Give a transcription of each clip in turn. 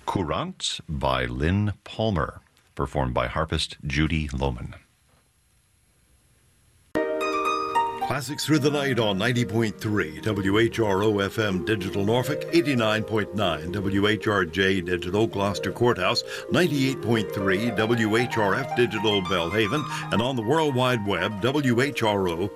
Courant by Lynn Palmer, performed by harpist Judy Lohman. Classics Through the Night on 90.3 WHRO FM Digital Norfolk, 89.9 WHRJ Digital Gloucester Courthouse, 98.3 WHRF Digital Belhaven, and on the World Wide Web, WHRO.org.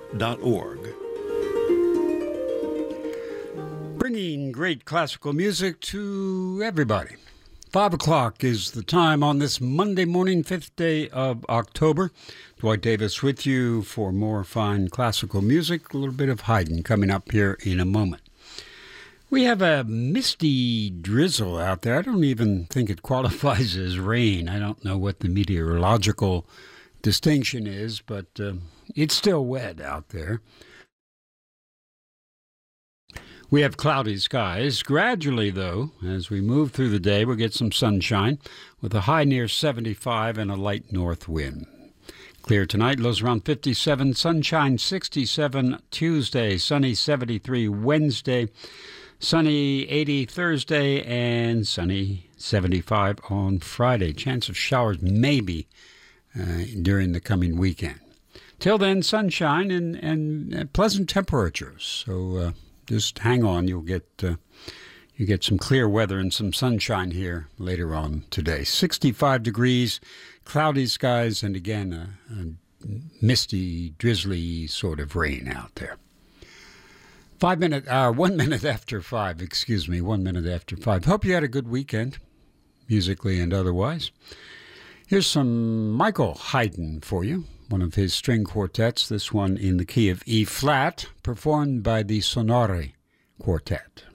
Bringing great classical music to everybody. 5 o'clock is the time on this Monday morning, 5th day of October. Dwight Davis with you for more fine classical music. A little bit of Haydn coming up here in a moment. We have a misty drizzle out there. I don't even think it qualifies as rain. I don't know what the meteorological distinction is, but it's still wet out there. We have cloudy skies. Gradually, though, as we move through the day, we'll get some sunshine with a high near 75 and a light north wind. Clear tonight, lows around 57, sunshine 67 Tuesday, sunny 73 Wednesday, sunny 80 Thursday, and sunny 75 on Friday. Chance of showers maybe during the coming weekend. Till then, sunshine and pleasant temperatures. So just hang on. You get some clear weather and some sunshine here later on today. 65 degrees, cloudy skies, and again a misty, drizzly sort of rain out there. 1 minute after 5. 1 minute after 5. Hope you had a good weekend, musically and otherwise. Here's some Michael Haydn for you. One of his string quartets, this one in the key of E flat, performed by the Sonore Quartet.